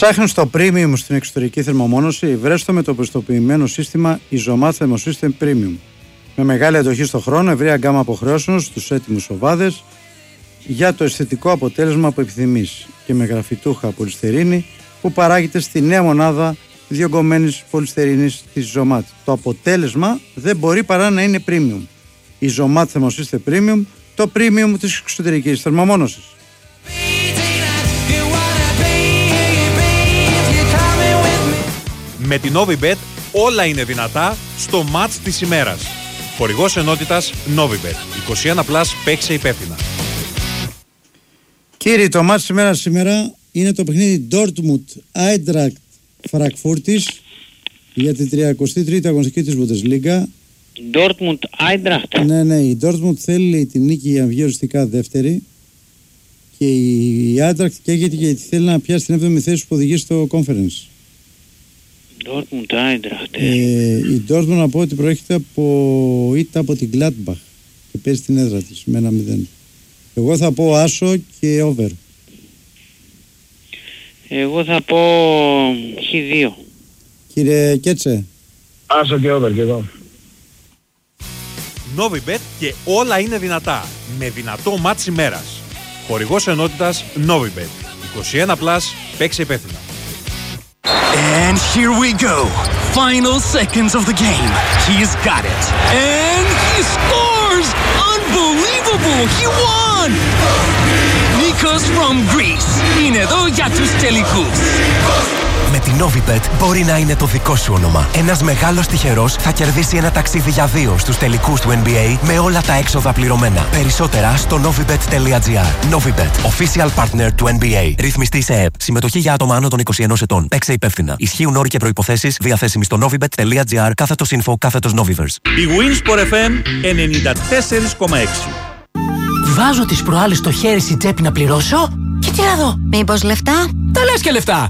Ψάχνεις το premium στην εξωτερική θερμομόνωση? Βρες με το πιστοποιημένο σύστημα Isomat Thermosystem Premium. Με μεγάλη αντοχή στο χρόνο, ευρεία γκάμα αποχρεώσεων στους έτοιμους σοβάδες για το αισθητικό αποτέλεσμα που επιθυμείς και με γραφιτούχα πολυστερίνη που παράγεται στη νέα μονάδα διογκωμένης πολυστερίνης της Isomat. Το αποτέλεσμα δεν μπορεί παρά να είναι premium. Isomat Thermosystem Premium, το premium της εξωτερικής θερμομόνωσης. Με την Novibet όλα είναι δυνατά στο μάτς της ημέρας. Χορηγός ενότητας Novibet. 21+, παίξε υπεύθυνα. Κύριοι, το μάτς της ημέρας σήμερα είναι το παιχνίδι Dortmund Eintracht Frankfurtis για την 33η αγωνιστική της Bundesliga. Dortmund Eintracht. Ναι, η Dortmund θέλει την νίκη για να βγει οριστικά δεύτερη και η Eintracht καίγεται γιατί θέλει να πιάσει την 7η θέση που οδηγεί στο Conference. Dortmund Eintracht. Η Dortmund, να πω ότι προέρχεται από ήττα από την Gladbach και παίζει την έδρα της με 1-0. Εγώ θα πω άσο και over. Εγώ θα πω Χ2. Κύριε Κέτσε? Άσο και over και εγώ. Novibet και όλα είναι δυνατά. Με δυνατό μάτς ημέρας. Χορηγός ενότητας Novibet. 21+, παίξε υπεύθυνα. And here we go. Final seconds of the game. He's got it. And he scores! Unbelievable! He won! Nikos from Greece. Είναι εδώ για τους τελικούς. Με την Novibet μπορεί να είναι το δικό σου όνομα. Ένας μεγάλος τυχερός θα κερδίσει ένα ταξίδι για 2 στους τελικούς του NBA με όλα τα έξοδα πληρωμένα. Περισσότερα στο novibet.gr. Novibet, official partner του NBA. Ρυθμιστή σε ΕΕΠ. Συμμετοχή για άτομα άνω των 21 ετών. Παίξε υπεύθυνα. Ισχύουν όροι και προϋποθέσεις διαθέσιμοι στο novibet.gr/info/Noviverse. Η Winsport FM 94,6. Βάζω τις προάλλες στο χέρι στην τσέπη να πληρώσω και τι να δω. Μήπως λεφτά? Τα λες και λεφτά.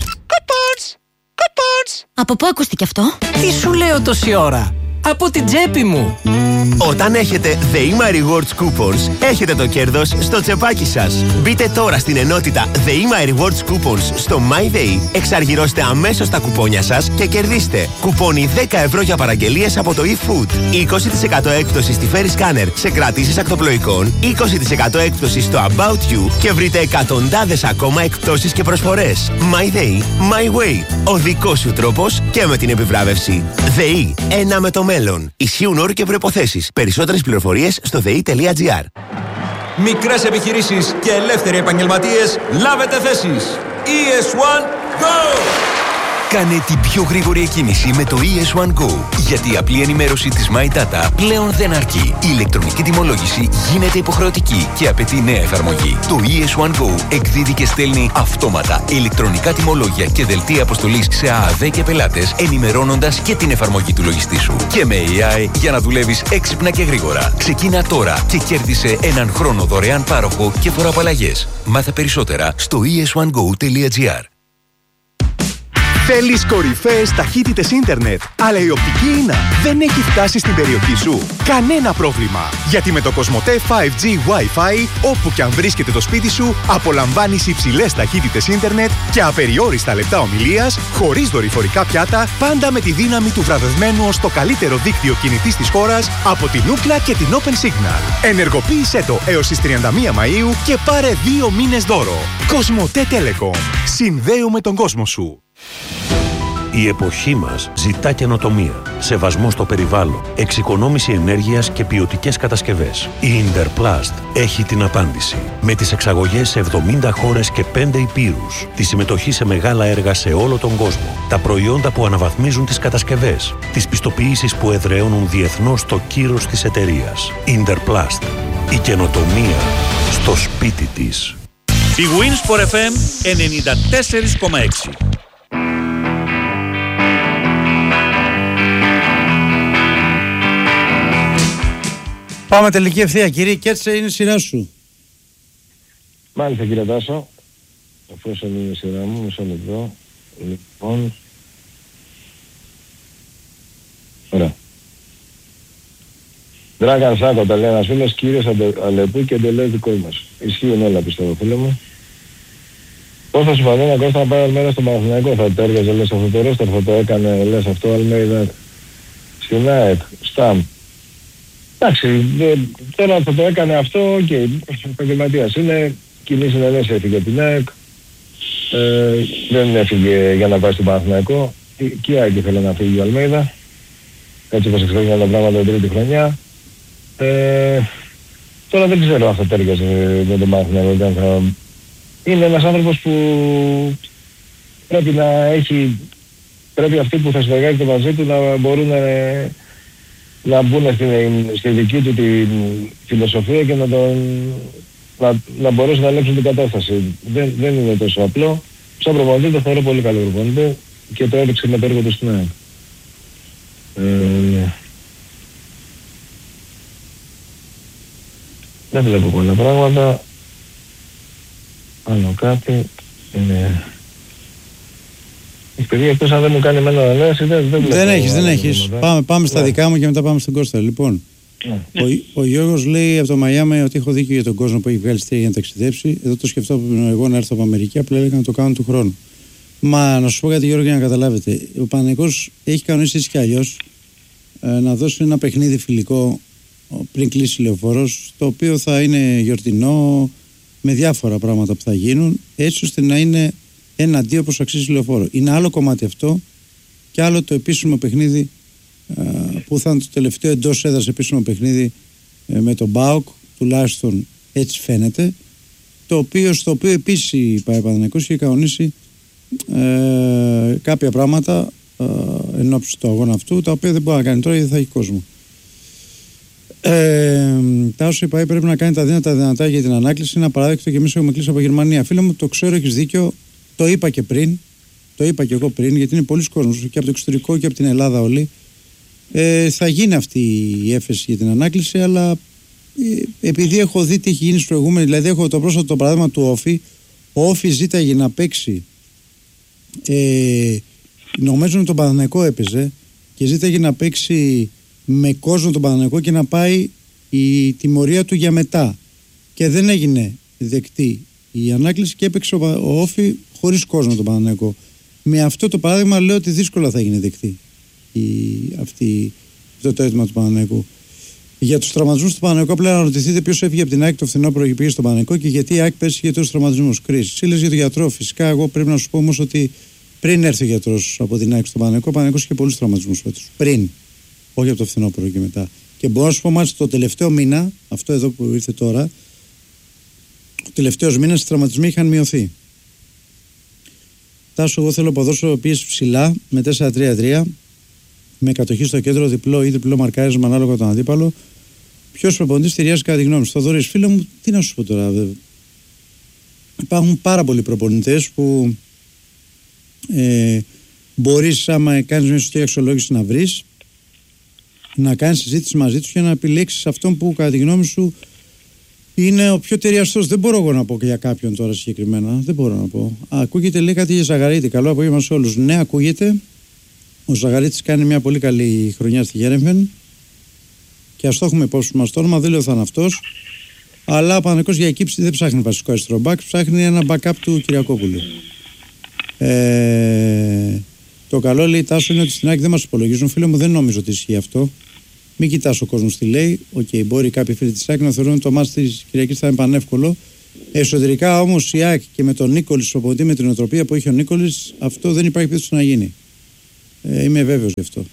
Από πού ακούστηκε αυτό? Τι σου λέω τόση ώρα? Από την τσέπη μου. Όταν έχετε ΔΕΗΜΑ Rewards Coupons, έχετε το κέρδος στο τσεπάκι σας. Μπείτε τώρα στην ενότητα ΔΕΗΜΑ Rewards Coupons στο MyDay, εξαργυρώστε αμέσως τα κουπόνια σας και κερδίστε κουπόνι 10 ευρώ για παραγγελίες από το eFood, 20% έκπτωση στη Ferry Scanner σε κρατήσεις ακτοπλοϊκών, 20% έκπτωση στο About You και βρείτε εκατοντάδες ακόμα εκπτώσεις και προσφορές. MyDay, My Way. Ο δικός σου τρόπος και με την επιβράβευση. ΔΕΗ, ένα με το μέλλον. Ισχύουν όροι και προϋποθέσεις. Περισσότερες πληροφορίες στο dei.gr. Μικρές επιχειρήσεις και ελεύθεροι επαγγελματίες, λάβετε θέσεις. ES1 Go! Κάνε την πιο γρήγορη εκκίνηση με το ES1 Go. Γιατί η απλή ενημέρωση της My Data πλέον δεν αρκεί. Η ηλεκτρονική τιμολόγηση γίνεται υποχρεωτική και απαιτεί νέα εφαρμογή. Το ES1 Go εκδίδει και στέλνει αυτόματα ηλεκτρονικά τιμολόγια και δελτία αποστολής σε ΑΑΔ και πελάτες, ενημερώνοντας και την εφαρμογή του λογιστή σου. Και με AI για να δουλεύεις έξυπνα και γρήγορα. Ξεκίνα τώρα και κέρδισε έναν χρόνο δωρεάν πάροχο και φοροαπαλλαγές. Μάθε περισσότερα στο es1go.gr. Θέλεις κορυφαίες ταχύτητες ίντερνετ, αλλά η οπτική ίνα δεν έχει φτάσει στην περιοχή σου? Κανένα πρόβλημα, γιατί με το Κοσμοτέ 5G Wi-Fi, όπου και αν βρίσκεται το σπίτι σου, απολαμβάνεις υψηλές ταχύτητες ίντερνετ και απεριόριστα λεπτά ομιλίας, χωρίς δορυφορικά πιάτα, πάντα με τη δύναμη του βραβευμένου ως το καλύτερο δίκτυο κινητής της χώρας από την Ookla και την Open Signal. Ενεργοποίησέ το έως τις 31 Μαΐου και πάρε 2 μήνες δώρο. Κοσμοτέ Telecom. Συνδέουμε τον κόσμο σου. Η εποχή μας ζητά καινοτομία, σεβασμό στο περιβάλλον, εξοικονόμηση ενέργειας και ποιοτικές κατασκευές. Η Interplast έχει την απάντηση. Με τις εξαγωγές σε 70 χώρες και 5 υπήρους, τη συμμετοχή σε μεγάλα έργα σε όλο τον κόσμο, τα προϊόντα που αναβαθμίζουν τις κατασκευές, τις πιστοποιήσεις που εδραιώνουν διεθνώς το κύρος της εταιρείας. Interplast. Η καινοτομία στο σπίτι της. Η Winsport FM 94,6. Πάμε τελική ευθεία. Κύριε Κέτσε, είναι η σειρά σου. Μάλιστα κύριε Τάσο. Εφόσον είναι η σειρά μου, μισό λεπτό. Λοιπόν. Ωραία. Dragan Σάκο τα λέει ένας φίλος, κύριος Αλεπού και εντελώς δικός μας. Ισχύουν όλα πιστεύω φίλε μου. Πώς θα σου φανεί να Κώστα να πάει Αλμέιδα στον Παναθηναϊκό? Θα το έργαζε, λες, αυτό το ρόστερ, θα το έκανε, λες, αυτό Αλμέιδα στην ΑΕΚ, Σταμ. Εντάξει, τώρα θα το έκανε αυτό, οκ, επαγγελματίας είναι, κοινή συνενέση έφυγε από την ΑΕΚ, δεν έφυγε για να πάει στον Παναθηναϊκό, και η ΑΕΚ ήθελε να φύγει η Αλμέιδα, έτσι όπως εξελίγγαν τα πράγματα την τρίτη χρονιά. Τώρα δεν ξέρω αν θα τέργαζε με τον Παναθηναϊκό. Είναι ένας άνθρωπος που πρέπει να έχει, πρέπει αυτοί που θα συνεργάζονται μαζί του να μπορούν να μπουν στη δική του τη φιλοσοφία και να μπορέσουν να ελέγξουν την κατάσταση. Δεν είναι τόσο απλό. Σαν προπονητή το θεωρώ πολύ καλό προπονητή και το έδειξε με το έργο του στην ΑΕΚ. Δεν βλέπω πολλά πράγματα. Άλλο κάτι. Παιδιά, εκτός αν δεν μου κάνει εμένα ανανέωση, δεν βλέπω. Δεν έχεις. Πάμε στα δικά μου και μετά πάμε στον Κώστα. Λοιπόν, ο Γιώργος λέει από το Μαϊάμι ότι έχω δίκιο για τον κόσμο που έχει βγάλει στήρια για να ταξιδέψει. Εδώ το σκεφτόμουν εγώ να έρθω από Αμερική, απλά έλεγα να το κάνω του χρόνου. Μα να σου πω κάτι, Γιώργο, για να καταλάβετε. Ο Παναθηναϊκός έχει κανονίσει έτσι κι αλλιώς να δώσει ένα παιχνίδι φιλικό πριν κλείσει Λεωφόρος, το οποίο θα είναι γιορτινό με διάφορα πράγματα που θα γίνουν, έτσι ώστε να είναι ένα αντίο όπως αξίζει Λεωφόρο. Είναι άλλο κομμάτι αυτό και άλλο το επίσημο παιχνίδι που θα είναι το τελευταίο εντός έδρας επίσημο παιχνίδι με τον ΠΑΟΚ, τουλάχιστον έτσι φαίνεται, στο οποίο επίσης η Παναθηναϊκός έχει κανονίσει κάποια πράγματα ενώπιση του αγώνα αυτού, τα οποία δεν μπορεί να κάνει τώρα γιατί θα έχει κόσμο. Τα όσα είπα, πρέπει να κάνει τα δυνατά για την ανάκληση. Είναι απαράδεκτο και εμείς έχουμε κλείσει από Γερμανία. Φίλε μου, το ξέρω, έχεις δίκιο. Το είπα και πριν. Το είπα και εγώ πριν, γιατί είναι πολλοί κόσμος και από το εξωτερικό και από την Ελλάδα όλοι. Θα γίνει αυτή η έφεση για την ανάκληση, αλλά επειδή έχω δει τι έχει γίνει στο προηγούμενο, δηλαδή έχω το πρόσφατο παράδειγμα του Όφη. Ο Όφη ζήταγε να παίξει. Νομίζω με τον Παναθηναϊκό έπαιζε και ζήταγε να παίξει με κόσμο τον Παναθηναϊκό και να πάει η τιμωρία του για μετά. Και δεν έγινε δεκτή η ανάκληση και έπαιξε ο Όφη χωρίς κόσμο τον Παναθηναϊκό. Με αυτό το παράδειγμα λέω ότι δύσκολα θα γίνει δεκτή αυτό το αίτημα του Παναθηναϊκού. Για τους τραυματισμούς του Παναθηναϊκού, απλά να ρωτηθείτε ποιος έφυγε από την ΑΕΚ το φθινόπωρο και πήγε στον Παναθηναϊκό και γιατί η ΑΕΚ πέσει για τόσους τραυματισμούς. Κρίση. Σύλλες για τον γιατρό. Φυσικά, εγώ πρέπει να σου πω όμως ότι πριν έρθει ο γιατρός από την ΑΕΚ στον Παναθηναϊκό, ο Παναθηναϊκός είχε πολλούς τραυματισμούς φέτος. Πριν. Όχι από το φθινόπωρο και μετά. Και μπορώ να σου πω μάλιστα το τελευταίο μήνα, αυτό εδώ που ήρθε τώρα, ο τελευταίος μήνας οι τραυματισμοί είχαν μειωθεί. Τάσο, εγώ θέλω ποδόσφαιρο πίεση ψηλά με 4-3-3, με κατοχή στο κέντρο, διπλό ή διπλό μαρκάρισμα ανάλογα τον αντίπαλο. Ποιος προπονητής ταιριάζει κατά τη γνώμη σου? Θοδωρής, φίλε μου, τι να σου πω τώρα. Υπάρχουν πάρα πολλοί προπονητές που μπορείς, άμα κάνεις μια σωστή αξιολόγηση, να βρεις, να κάνεις συζήτηση μαζί τους και να επιλέξεις αυτόν που κατά τη γνώμη σου είναι ο πιο ταιριαστός. Δεν μπορώ εγώ να πω και για κάποιον τώρα συγκεκριμένα. Δεν μπορώ να πω. Ακούγεται, λέει, κάτι για Ζαγαρίτη. Καλό απόγευμα σε όλους. Ναι, ακούγεται. Ο Ζαγαρίτης κάνει μια πολύ καλή χρονιά στη Γέρεμφεν και ας το έχουμε υπόψη μας το όνομα. Δεν λέω θα είναι αυτός. Αλλά ο Παναθηναϊκός για εκκύψη δεν ψάχνει βασικό αριστερό μπακ, ψάχνει ένα backup του Κυριακόπουλου. Το καλό, λέει, Τάσο, είναι ότι στην ΑΕΚ δεν μας υπολογίζουν. Φίλε μου, δεν νομίζω ότι ισχύει αυτό. Μην κοιτάς ο κόσμος τι λέει. Μπορεί κάποιοι φίλοι της ΑΕΚ να θεωρούν ότι το μάτς της Κυριακής θα είναι πανεύκολο. Εσωτερικά όμως η ΑΕΚ και με τον Νίκολης, προπονητή με την οτροπία που έχει ο Νίκολης, αυτό δεν υπάρχει περίπτωση να γίνει. Είμαι βέβαιος γι' αυτό.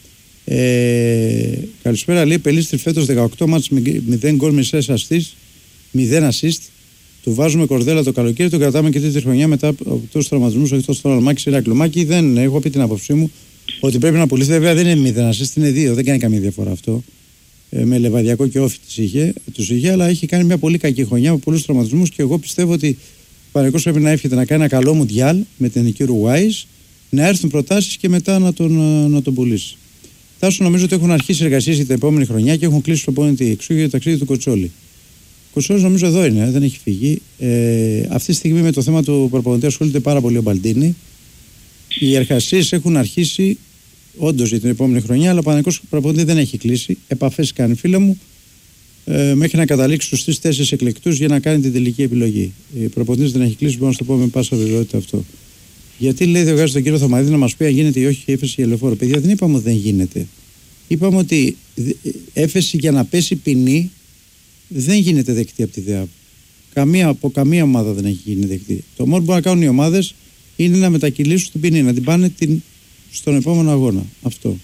Καλησπέρα, λέει, Πελίστρη φέτος 18 μάτς 0 γκολ, μισές ασίστ, 0 assist. Του βάζουμε κορδέλα το καλοκαίρι, το κρατάμε και τρίτη χρονιά μετά από τους τραυματισμούς. Όχι τόσο στον Αλμάκη, Ηρακλωμάκη. Δεν έχω πει την άποψή μου ότι πρέπει να πουλήσει. Βέβαια δεν είναι 0 assist, είναι 2. Δεν κάνει καμία διαφορά αυτό. Με Λεβαδιακό και Όφη τους είχε, αλλά έχει κάνει μια πολύ κακή χρονιά με πολλούς τραυματισμούς. Και εγώ πιστεύω ότι ο Παναθηναϊκός πρέπει να εύχεται να κάνει ένα καλό μουντιάλ με την εθνική Ουρουάης, να έρθουν προτάσεις και μετά να τον πουλήσει. Τάσο, νομίζω ότι έχουν αρχίσει εργασίες για την επόμενη χρονιά και έχουν κλείσει το προπονητή εξού για το ταξίδι του Κοτσόλη. Ο Κοτσόλης νομίζω εδώ είναι, δεν έχει φύγει. Αυτή τη στιγμή με το θέμα του προπονητή ασχολείται πάρα πολύ ο Μπαλντίνη. Οι εργασίες έχουν αρχίσει όντως για την επόμενη χρονιά, αλλά ο Παναθηναϊκός προπονητή δεν έχει κλείσει. Επαφές κάνει, φίλε μου. μέχρι να καταλήξει στους 3-4 εκλεκτούς για να κάνει την τελική επιλογή. Η προπονητής δεν έχει κλείσει, μπορώ να σου το πω με πάσα βεβαιότητα αυτό. Γιατί λέει ο Γάζος τον κύριο Θωμαδίδη να μας πει αν γίνεται ή όχι η έφεση για λεωφόρο. Παιδιά, δεν είπαμε ότι δεν γίνεται. Είπαμε ότι έφεση για να πέσει ποινή δεν γίνεται δεκτή από τη ΔΕΑΒ. Από καμία ομάδα δεν έχει γίνει δεκτή. Το μόνο που μπορούν να κάνουν οι ομάδες είναι να μετακυλήσουν την ποινή, να την πάνε στον επόμενο αγώνα. Αυτό.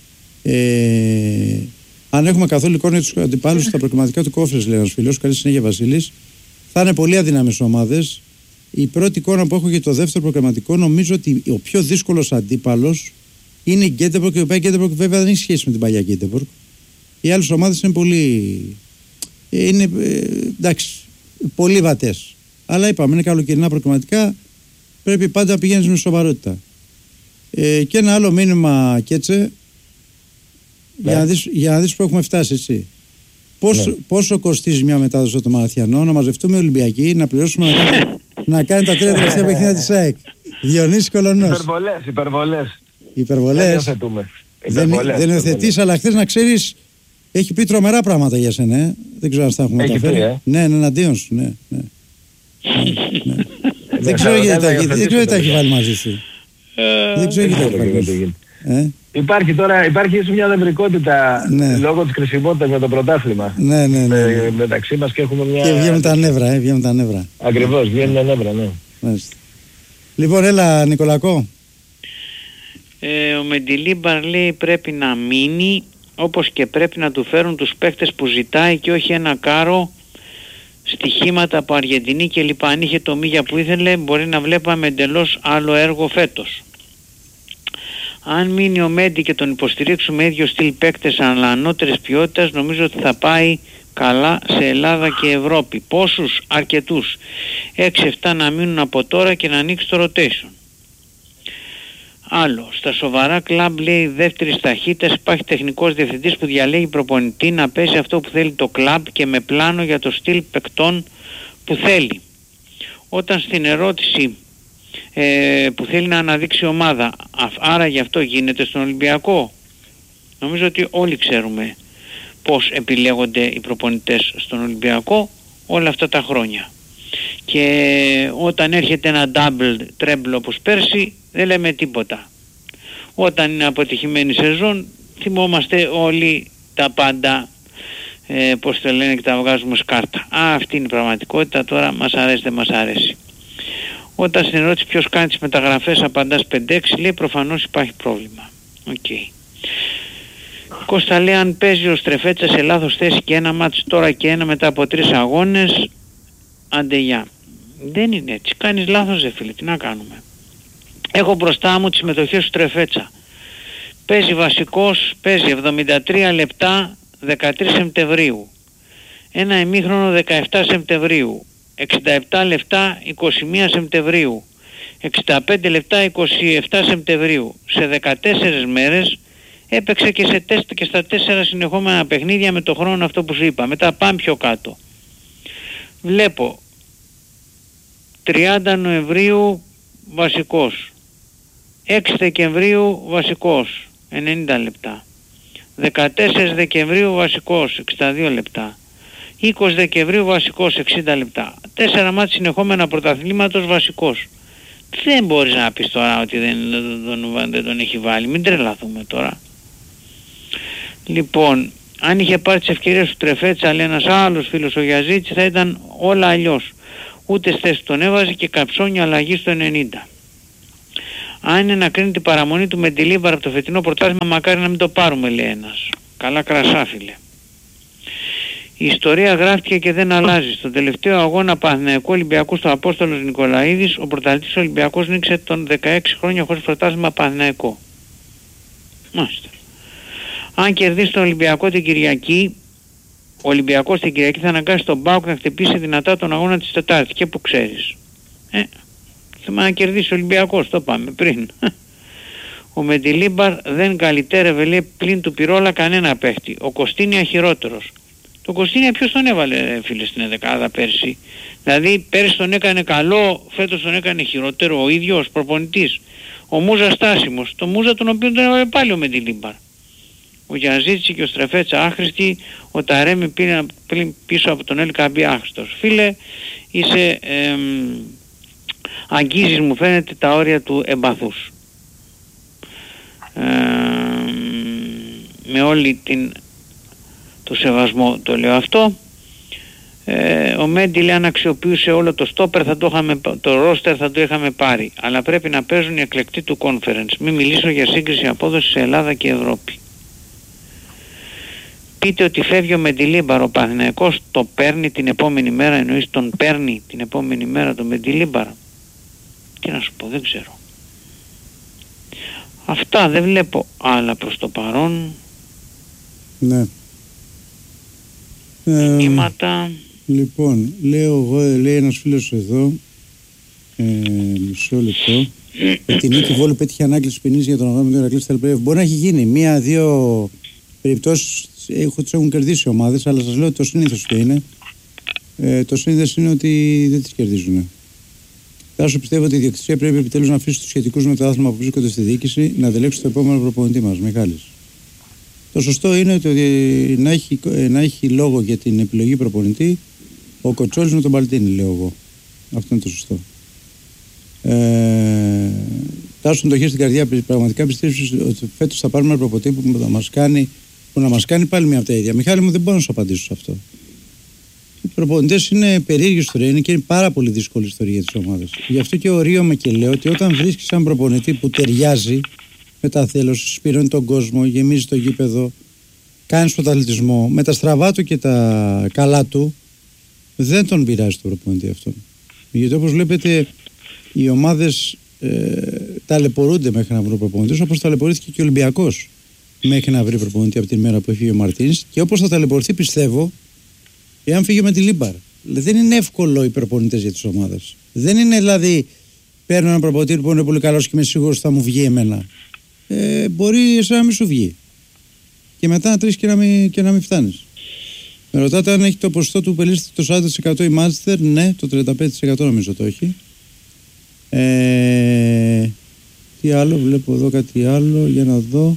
Αν έχουμε καθόλου εικόνα για τους αντιπάλους στα προκριματικά του Κόφρες, λέει ένας φίλος, καλή συνέχεια Βασίλης, θα είναι πολύ αδύναμες ομάδες. Η πρώτη εικόνα που έχω για το δεύτερο προκριματικό, νομίζω ότι ο πιο δύσκολος αντίπαλος είναι η Γκέτεμπορκ, η οποία η Γκέτεμπορκ βέβαια δεν έχει σχέση με την παλιά Γκέτεμπορκ. Οι άλλες ομάδες είναι πολύ. Εντάξει, πολύ βατές. Αλλά είπαμε, είναι καλοκαιρινά προκριματικά, πρέπει πάντα να πηγαίνεις με σοβαρότητα. Και ένα άλλο μήνυμα, Κέτσε, για να δεις που έχουμε φτάσει, έτσι. Πόσο κοστίζει μια μετάδοση στο Μαραθιανό, να μαζευτούμε Ολυμπιακοί, να πληρώσουμε να κάνει τα 3 τελευταία παιχνίδια της ΑΕΚ. Διονύσης Κολονός. Υπερβολές. Δεν υιοθετείς, αλλά χθες να ξέρεις, έχει πει τρομερά πράγματα για σένα. Δεν ξέρω αν τα έχουμε μεταφέρει. Ναι, εναντίον σου. Ναι. Δεν ξέρω γιατί τα έχει βάλει μαζί σου. Δεν ξέρω γιατί τα έχει βάλει μαζί σου. Υπάρχει μια νευρικότητα λόγω της κρισιμότητας με το πρωτάθλημα. Ναι. Μεταξύ μας και έχουμε μια. Και βγαίνουν τα νεύρα. Ακριβώς, βγαίνουν τα νεύρα, ναι. Μάλιστα. Λοιπόν, έλα Νικολακό. Ο Μεντιλίμπαρ λέει πρέπει να μείνει, όπως και πρέπει να του φέρουν τους παίχτες που ζητάει και όχι ένα κάρο στοιχήματα από Αργεντινή κλπ. Αν είχε το μίγια που ήθελε, μπορεί να βλέπαμε εντελώς άλλο έργο φέτος. Αν μείνει ο Μέντι και τον υποστηρίξουμε ίδιο στυλ παίκτες αλλά ανώτερης ποιότητας, νομίζω ότι θα πάει καλά σε Ελλάδα και Ευρώπη. Πόσους? Αρκετούς. 6-7 να μείνουν από τώρα και να ανοίξει το rotation. Άλλο, στα σοβαρά κλαμπ, λέει, δεύτερης ταχύτητας υπάρχει τεχνικός διευθυντής που διαλέγει προπονητή να παίζει αυτό που θέλει το κλαμπ και με πλάνο για το στυλ παικτών που θέλει. Όταν στην ερώτηση που θέλει να αναδείξει ομάδα, άρα γι' αυτό γίνεται στον Ολυμπιακό, νομίζω ότι όλοι ξέρουμε πώς επιλέγονται οι προπονητές στον Ολυμπιακό όλα αυτά τα χρόνια. Και όταν έρχεται ένα double, treble όπως πέρσι, δεν λέμε τίποτα. Όταν είναι αποτυχημένη σεζόν, θυμόμαστε όλοι τα πάντα, πώς το λένε, και τα βγάζουμε σκάρτα. Αυτή είναι η πραγματικότητα, τώρα μας αρέσει δεν μας αρέσει. Όταν στην ερώτηση ποιος κάνει τις μεταγραφές απαντάς 5-6, λέει προφανώς υπάρχει πρόβλημα. Okay. Κώστα λέει αν παίζει ο Στρεφέτσα σε λάθος θέση και ένα μάτς τώρα και ένα μετά από 3 αγώνες, άντε γεια. Δεν είναι έτσι, κάνεις λάθος φίλε, τι να κάνουμε. Έχω μπροστά μου τις συμμετοχές του Στρεφέτσα. Παίζει βασικός, παίζει 73 λεπτά 13 Σεπτεμβρίου. Ένα ημίχρονο 17 Σεπτεμβρίου. 67 λεπτά 21 Σεπτεμβρίου. 65 λεπτά 27 Σεπτεμβρίου. Σε 14 μέρες έπαιξε και στα 4 συνεχόμενα παιχνίδια με το χρόνο αυτό που σου είπα. Μετά πάμε πιο κάτω. Βλέπω 30 Νοεμβρίου βασικός. 6 Δεκεμβρίου βασικός 90 λεπτά. 14 Δεκεμβρίου βασικός 62 λεπτά. 20 Δεκεμβρίου βασικός 60 λεπτά. 4 μάτς συνεχόμενα πρωταθλήματος βασικός. Δεν μπορείς να πεις τώρα ότι δεν τον έχει βάλει. Μην τρελαθούμε τώρα. Λοιπόν, αν είχε πάρει τις ευκαιρίες του Τρεφέτσα, λέει ένας άλλος φίλος, ο Γιαζίτσι, θα ήταν όλα αλλιώς. Ούτε θέση τον έβαζε και καψώνει αλλαγή στο 90. Αν είναι να κρίνει την παραμονή του Μεντιλίμπαρ από το φετινό πρωτάθλημα, μακάρι να μην το πάρουμε, λέει ένας. Καλά κρασά, φίλε. Η ιστορία γράφτηκε και δεν αλλάζει. Στον τελευταίο αγώνα Παναθηναϊκού Ολυμπιακού στο Απόστολος Νικολαίδης, ο πρωταθλητής Ολυμπιακός νίκησε τον 16 χρόνια χωρίς πρωτάθλημα Παναθηναϊκό. Μάλιστα. Αν κερδίσει τον Ολυμπιακό την Κυριακή, ο Ολυμπιακός την Κυριακή θα αναγκάσει τον ΠΑΟΚ να χτυπήσει δυνατά τον αγώνα της Τετάρτης. Και που ξέρεις. Θέμα να κερδίσει ο Ολυμπιακός, το πάμε πριν. Ο Μεντιλίμπαρ δεν καλυτέρευε, λέει, πλην του Πυρόλα κανένα παίχτη. Ο Κωστίνια χειρότερος. Το Κωστίνια ποιος τον έβαλε, φίλε, στην δεκάδα πέρσι? Δηλαδή πέρσι τον έκανε καλό, φέτος τον έκανε χειρότερο ο ίδιος προπονητής. Ο Μούζα στάσιμος. Το Μούζα τον οποίο τον έβαλε πάλι ο Μεντιλίμπαρ. Ο Γιαζίτσι και ο Στρεφέτσα άχρηστοι, ο Ταρέμι πριν πίσω από τον Ελ Καμπή άχρηστος. Φίλε, είσαι, αγγίζεις μου φαίνεται τα όρια του εμπαθούς. Με όλη το σεβασμό το λέω αυτό. Ο Μέντι λέει αν αξιοποιούσε όλο το στόπερ το ρόστερ θα το είχαμε πάρει, αλλά πρέπει να παίζουν οι εκλεκτοί του conference. Μην μιλήσω για σύγκριση απόδοση σε Ελλάδα και Ευρώπη. Πείτε ότι φεύγει ο Μεντιλίμπαρο, ο Παναθηναϊκός το παίρνει την επόμενη μέρα, εννοείς τον παίρνει την επόμενη μέρα το Μεντιλίμπαρο. Τι να σου πω, δεν ξέρω. Αυτά, δεν βλέπω άλλα προς το παρόν. Ναι. Μηνύματα. Λοιπόν, λέει ένας φίλος εδώ, μισό λεπτό, ότι η νίκη Βόλου πέτυχε ανάκληση ποινής για τον αγώνα με τον Ηρακλή στα play-off. Μπορεί να έχει γίνει μία-δύο περιπτώσεις, τους έχουν κερδίσει οι ομάδες, αλλά σας λέω ότι το συνήθως και είναι. Το συνήθως είναι ότι δεν τις κερδίζουν. Τάσο, πιστεύω ότι η ιδιοκτησία πρέπει επιτέλους να αφήσει τους σχετικούς με το άθλημα που βρίσκονται στη διοίκηση να διαλέξει το επόμενο προπονητή μας, Μιχάλης. Το σωστό είναι ότι να έχει λόγο για την επιλογή προπονητή ο Κοτσόλης με τον Μπαλτίνη, λέω εγώ. Αυτό είναι το σωστό. Τάσο, το χέρι στην καρδιά, πραγματικά πιστεύεις ότι φέτος θα πάρουμε ένα προπονητή που να μας κάνει πάλι μια από τα ίδια? Μιχάλη μου, δεν μπορώ να σου απαντήσω σε αυτό. Οι προπονητές είναι περίεργη ιστορία, είναι και είναι πάρα πολύ δύσκολη ιστορία για τις ομάδες. Γι' αυτό και ορίομαι και λέω ότι όταν βρίσκεις έναν προπονητή που ταιριάζει με τα θέλωση, σπυρώνει τον κόσμο, γεμίζει το γήπεδο, κάνει πρωταθλητισμό, με τα στραβά του και τα καλά του, δεν τον πειράζει το προπονητή αυτόν. Γιατί όπως βλέπετε, οι ομάδες ταλαιπωρούνται μέχρι να βρουν προπονητή, όπως ταλαιπωρήθηκε και ο Ολυμπιακός μέχρι να βρει προπονητή από τη μέρα που έφυγε ο Μαρτίνς, και όπως θα ταλαιπωρηθεί, πιστεύω, εάν φύγει με τη Λίμπαρ. Δεν είναι εύκολο οι προπονητές για τις ομάδες. Δεν είναι δηλαδή παίρνω έναν προπονητή που είναι πολύ καλός και είμαι σίγουρος ότι θα μου βγει εμένα. Μπορεί εσένα να μην σου βγει. Και μετά να τρεις και να μην φτάνεις. Με ρωτάτε αν έχει το ποσοστό του πελίστη το 40% η Manchester. Ναι, το 35% νομίζω το έχει. Τι άλλο, βλέπω εδώ κάτι άλλο, για να δω.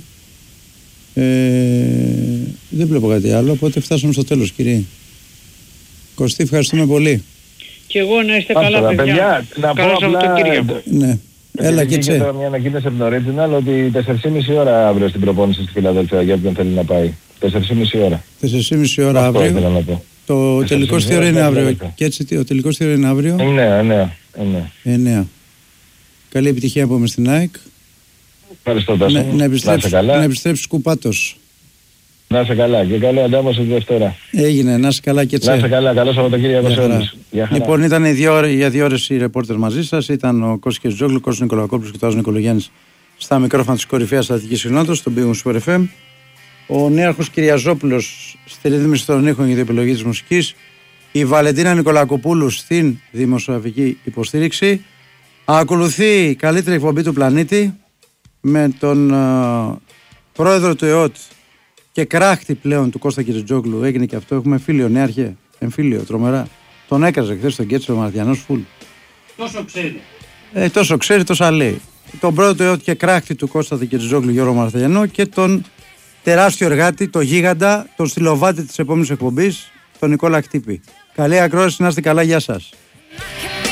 Δεν βλέπω κάτι άλλο, οπότε φτάσαμε στο τέλος, κύριε Κωστή, ευχαριστούμε πολύ. Και εγώ να είστε καλά, παιδιά. Να πω απλά, ναι. Έλα και τώρα μια ανακοίνωση από το Original ότι 4,5 ώρα αύριο στην προπόνηση στη Φιλαδέλφια για όποιον θέλει να πάει. 4,5 ώρα. 4,5 ώρα αύριο. Το τελικό τι ώρα είναι αύριο? Και έτσι, ο τελικός τι ώρα είναι αύριο? 9. Καλή επιτυχία από στην ΑΕΚ. Ευχαριστώ, Τάσο. Να επιστρέψει κουπάτος. Να είσαι καλά και καλή αντάμωση τη Δευτέρα. Έγινε, να είσαι καλά και έτσι. Να είσαι καλά, καλό Σαββατοκύριακο σε όλους. Λοιπόν, ήταν για 2 ώρες οι ρεπόρτερ μαζί σας. Ήταν ο Κώστας Κεζόγλου, Κώστας Νικολακόπουλος και ο Τάσος Νικολογιάννης στα μικρόφωνα της κορυφαίας αθλητικής συχνότητας, στον Big Super FM. Ο νέαρχος Κυριαζόπουλος στη ρύθμιση των ήχων για την επιλογή της μουσικής. Η Βαλεντίνα Νικολακοπούλου στην δημοσιογραφική υποστήριξη. Ακολουθεί η καλύτερη εκπομπή του πλανήτη με τον πρόεδρο του ΕΟΤ και κράχτη πλέον του Κώστα Κυριτζόγλου. Έγινε και αυτό. Έχουμε φίλιο νέαρχε, εμφύλιο, τρομερά. Τον έκαζε χθες στον Κέτσο ο Μαρτιανός φουλ. Τόσο ξέρει. Τόσο ξέρει, τόσα λέει. Τον πρόεδρο του ΕΟΤ και κράχτη του Κώστα Κυριτζόγλου Γιώργο Μαρτιανό και τον τεράστιο εργάτη, τον γίγαντα, τον στυλοβάτη της επόμενης εκπομπής, τον Νικόλα Χτύπη. Καλή ακρόαση, να είστε καλά, γεια σας.